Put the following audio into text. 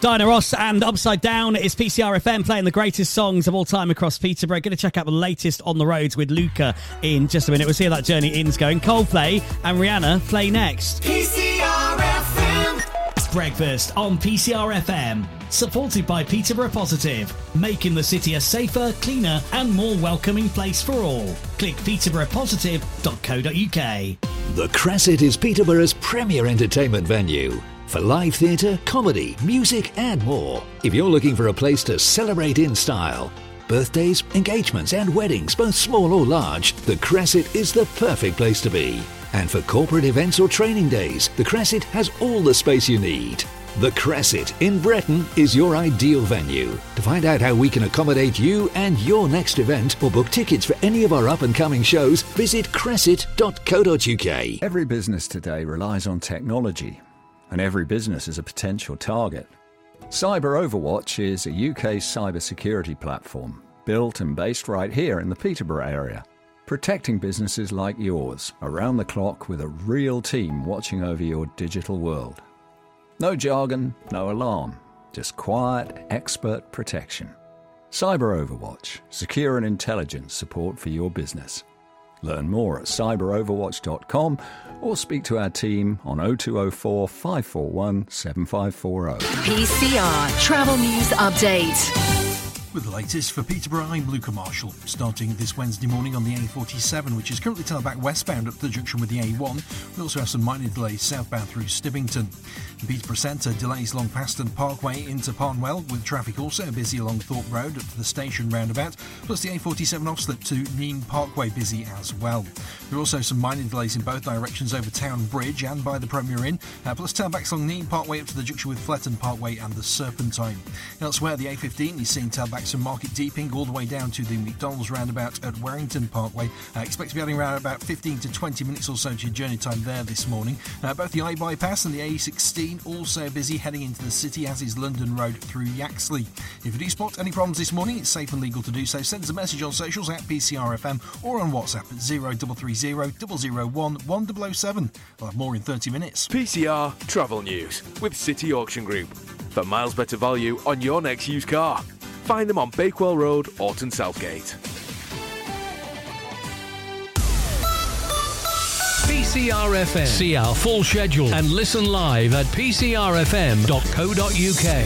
Diana Ross and Upside Down. It's PCR FM playing the greatest songs of all time across Peterborough. Going to check out the latest on the roads with Luca in just a minute. We'll see how that journey in's going. Coldplay and Rihanna play next. PCR FM. Breakfast on PCR FM. Supported by Peterborough Positive. Making the city a safer, cleaner and more welcoming place for all. Click peterboroughpositive.co.uk. The Crescent is Peterborough's premier entertainment venue. For live theatre, comedy, music and more. If you're looking for a place to celebrate in style, birthdays, engagements and weddings, both small or large, the Crescent is the perfect place to be. And for corporate events or training days, the Crescent has all the space you need. The Crescent in Breton is your ideal venue. To find out how we can accommodate you and your next event or book tickets for any of our up-and-coming shows, visit crescent.co.uk. Every business today relies on technology, and every business is a potential target. Cyber Overwatch is a UK cybersecurity platform built and based right here in the Peterborough area, protecting businesses like yours around the clock with a real team watching over your digital world. No jargon, no alarm, just quiet, expert protection. Cyber Overwatch, secure and intelligent support for your business. Learn more at cyberoverwatch.com or speak to our team on 0204 541 7540. PCR Travel News Update. With the latest for Peterborough, I'm Luca Marshall. Starting this Wednesday morning on the A47, which is currently tailed back westbound up to the junction with the A1. We also have some minor delays southbound through Stibbington. The Peterborough Centre delays along Paston Parkway into Parnwell, with traffic also busy along Thorpe Road up to the station roundabout, plus the A47 off-slip to Neen Parkway busy as well. There are also some minor delays in both directions over Town Bridge and by the Premier Inn, plus tailbacks along Neen Parkway up to the junction with Fletton Parkway and the Serpentine. Elsewhere, the A15 is seeing tailbacks from Market Deeping all the way down to the McDonald's roundabout at Warrington Parkway. Expect to be adding around about 15 to 20 minutes or so to your journey time there this morning. Both the I-bypass and the A16 also busy heading into the city, as is London Road through Yaxley. If you do spot any problems this morning, it's safe and legal to do so. Send us a message on socials at PCRFM or on WhatsApp at 0330 001 1007. We'll have more in 30 minutes. PCR Travel News with City Auction Group. For miles better value on your next used car. Find them on Bakewell Road, Orton Southgate. PCR FM. See our full schedule and listen live at pcrfm.co.uk.